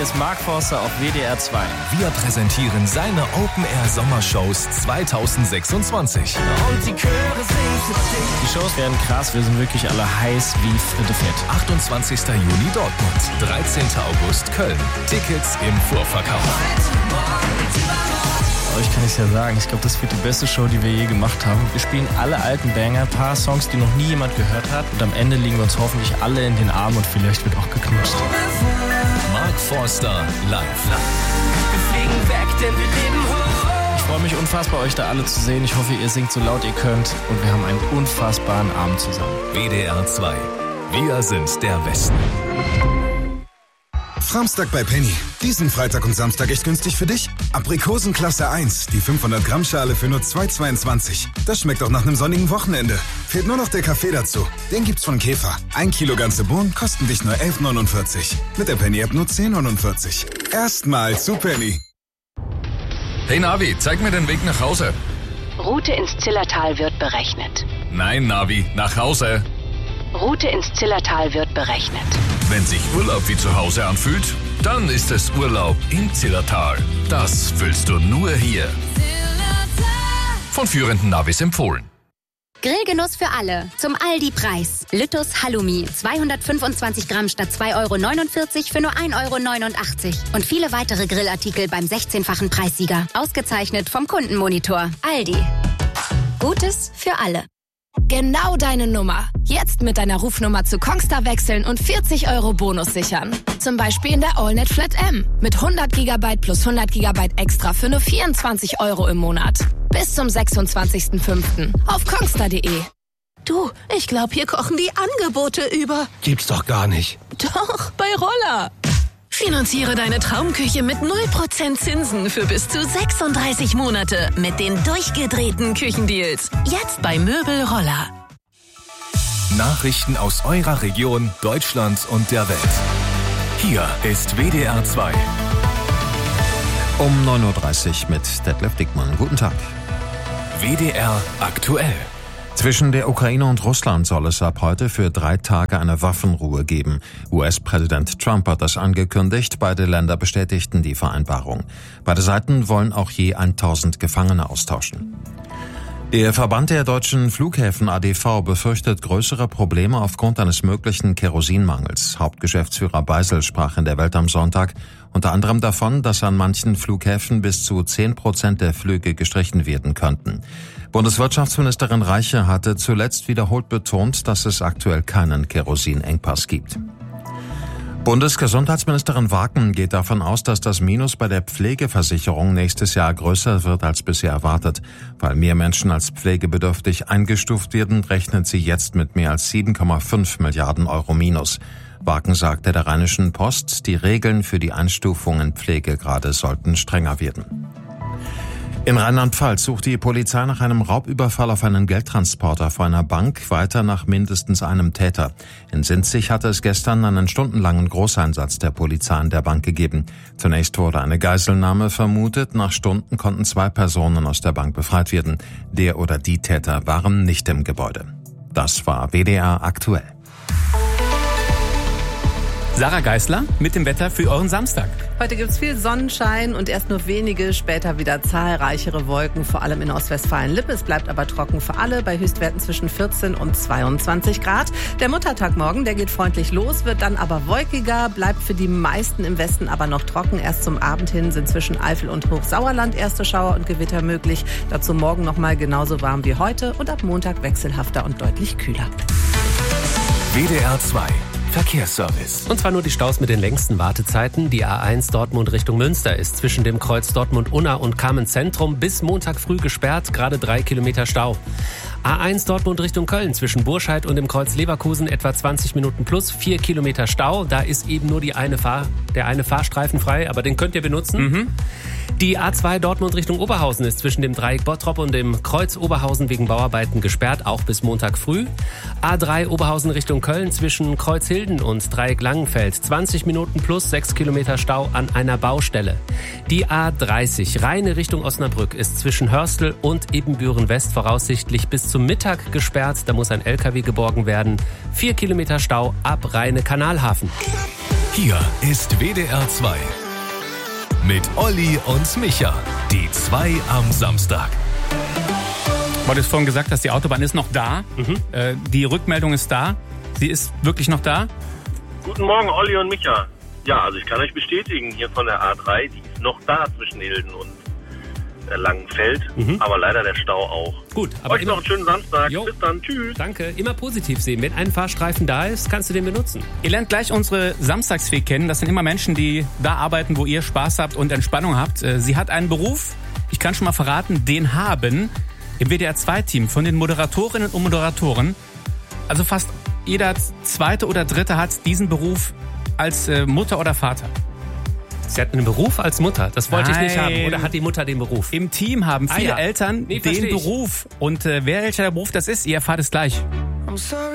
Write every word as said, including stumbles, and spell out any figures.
hier ist Mark Forster auf W D R zwei. Wir präsentieren seine Open-Air-Sommershows zweitausendsechsundzwanzig. Und die Chöre singen für dich. Die Shows werden krass, wir sind wirklich alle heiß wie Fritte Fett. achtundzwanzigster Juni Dortmund, dreizehnter August Köln. Tickets im Vorverkauf. Euch kann ich ja sagen, ich glaube, das wird die beste Show, die wir je gemacht haben. Wir spielen alle alten Banger, ein paar Songs, die noch nie jemand gehört hat. Und am Ende liegen wir uns hoffentlich alle in den Armen und vielleicht wird auch geknutscht. Mark Forster live. Wir fliegen weg, denn wir leben hoch. Ich freue mich unfassbar, euch da alle zu sehen. Ich hoffe, ihr singt so laut ihr könnt. Und wir haben einen unfassbaren Abend zusammen. W D R zwei. Wir sind der Westen. Framstag bei Penny. Diesen Freitag und Samstag echt günstig für dich. Aprikosen Klasse eins, die fünfhundert Gramm Schale für nur zwei Euro zweiundzwanzig. Das schmeckt auch nach einem sonnigen Wochenende. Fehlt nur noch der Kaffee dazu. Den gibt's von Käfer. Ein Kilo ganze Bohnen kosten dich nur elf Euro neunundvierzig. Mit der Penny-App nur zehn Euro neunundvierzig. Erstmal zu Penny. Hey Navi, zeig mir den Weg nach Hause. Route ins Zillertal wird berechnet. Nein, Navi, nach Hause. Route ins Zillertal wird berechnet. Wenn sich Urlaub wie zu Hause anfühlt, dann ist es Urlaub im Zillertal. Das fühlst du nur hier. Von führenden Navis empfohlen. Grillgenuss für alle. Zum Aldi-Preis. Lüttus Halloumi. zweihundertfünfundzwanzig Gramm statt zwei Euro neunundvierzig für nur ein Euro neunundachtzig. Und viele weitere Grillartikel beim sechzehnfachen Preissieger. Ausgezeichnet vom Kundenmonitor. Aldi. Gutes für alle. Genau deine Nummer. Jetzt mit deiner Rufnummer zu Kongstar wechseln und vierzig Euro Bonus sichern. Zum Beispiel in der AllNet Flat M. Mit hundert Gigabyte plus hundert Gigabyte extra für nur vierundzwanzig Euro im Monat. Bis zum sechsundzwanzigsten fünften auf kongstar punkt de. Du, ich glaube, hier kochen die Angebote über. Gibt's doch gar nicht. Doch, bei Roller. Finanziere deine Traumküche mit null Prozent Zinsen für bis zu sechsunddreißig Monate mit den durchgedrehten Küchendeals. Jetzt bei Möbel Roller. Nachrichten aus eurer Region, Deutschland und der Welt. Hier ist W D R zwei. Um neun Uhr dreißig mit Detlef Dickmann. Guten Tag. W D R aktuell. Zwischen der Ukraine und Russland soll es ab heute für drei Tage eine Waffenruhe geben. U S-Präsident Trump hat das angekündigt. Beide Länder bestätigten die Vereinbarung. Beide Seiten wollen auch je tausend Gefangene austauschen. Der Verband der deutschen Flughäfen A D V befürchtet größere Probleme aufgrund eines möglichen Kerosinmangels. Hauptgeschäftsführer Beisel sprach in der Welt am Sonntag unter anderem davon, dass an manchen Flughäfen bis zu zehn Prozent der Flüge gestrichen werden könnten. Bundeswirtschaftsministerin Reiche hatte zuletzt wiederholt betont, dass es aktuell keinen Kerosinengpass gibt. Bundesgesundheitsministerin Waken geht davon aus, dass das Minus bei der Pflegeversicherung nächstes Jahr größer wird als bisher erwartet. Weil mehr Menschen als pflegebedürftig eingestuft werden, rechnet sie jetzt mit mehr als sieben Komma fünf Milliarden Euro Minus. Waken sagte der Rheinischen Post, die Regeln für die Einstufung in Pflegegrade sollten strenger werden. In Rheinland-Pfalz sucht die Polizei nach einem Raubüberfall auf einen Geldtransporter vor einer Bank weiter nach mindestens einem Täter. In Sinzig hatte es gestern einen stundenlangen Großeinsatz der Polizei in der Bank gegeben. Zunächst wurde eine Geiselnahme vermutet, nach Stunden konnten zwei Personen aus der Bank befreit werden. Der oder die Täter waren nicht im Gebäude. Das war W D R aktuell. Sarah Geisler mit dem Wetter für euren Samstag. Heute gibt's viel Sonnenschein und erst nur wenige, später wieder zahlreichere Wolken, vor allem in Ostwestfalen-Lippe. Es bleibt aber trocken für alle, bei Höchstwerten zwischen vierzehn und zweiundzwanzig Grad. Der Muttertag morgen, der geht freundlich los, wird dann aber wolkiger, bleibt für die meisten im Westen aber noch trocken. Erst zum Abend hin sind zwischen Eifel und Hochsauerland erste Schauer und Gewitter möglich. Dazu morgen nochmal genauso warm wie heute und ab Montag wechselhafter und deutlich kühler. W D R zwei Verkehrsservice. Und zwar nur die Staus mit den längsten Wartezeiten. Die A eins Dortmund Richtung Münster ist zwischen dem Kreuz Dortmund-Unna und Kamen-Zentrum bis Montag früh gesperrt, gerade drei Kilometer Stau. A eins Dortmund Richtung Köln zwischen Burscheid und dem Kreuz Leverkusen etwa zwanzig Minuten plus, vier Kilometer Stau. Da ist eben nur die eine Fahr- der eine Fahrstreifen frei, aber den könnt ihr benutzen. Mhm. Die A zwei Dortmund Richtung Oberhausen ist zwischen dem Dreieck Bottrop und dem Kreuz Oberhausen wegen Bauarbeiten gesperrt, auch bis Montag früh. A drei Oberhausen Richtung Köln zwischen Kreuzhilden und Dreieck Langenfeld, zwanzig Minuten plus, sechs Kilometer Stau an einer Baustelle. Die A dreißig Rheine Richtung Osnabrück ist zwischen Hörstel und Ebenbüren West voraussichtlich bis zum Mittag gesperrt. Da muss ein L K W geborgen werden. Vier Kilometer Stau ab Rheine Kanalhafen. Hier ist W D R zwei. Mit Olli und Micha. Die zwei am Samstag. Du hattest vorhin gesagt, dass die Autobahn ist noch da. Mhm. Äh, die Rückmeldung ist da. Sie ist wirklich noch da? Guten Morgen, Olli und Micha. Ja, also ich kann euch bestätigen, hier von der A drei, die ist noch da zwischen Hilden und äh, Langenfeld. Mhm. Aber leider der Stau auch. Gut, aber euch noch einen schönen Samstag. Jo. Bis dann, tschüss. Danke, immer positiv sehen. Wenn ein Fahrstreifen da ist, kannst du den benutzen. Ihr lernt gleich unsere Samstagsfee kennen. Das sind immer Menschen, die da arbeiten, wo ihr Spaß habt und Entspannung habt. Sie hat einen Beruf, ich kann schon mal verraten, den haben im W D R zwei Team von den Moderatorinnen und Moderatoren, also fast jeder zweite oder dritte hat diesen Beruf als äh, Mutter oder Vater. Sie hat einen Beruf als Mutter, das wollte Nein. ich nicht haben. Oder hat die Mutter den Beruf? Im Team haben viele ah, ja. Eltern nee, den Beruf. Und äh, wer welcher Beruf das ist, ihr erfahrt es gleich.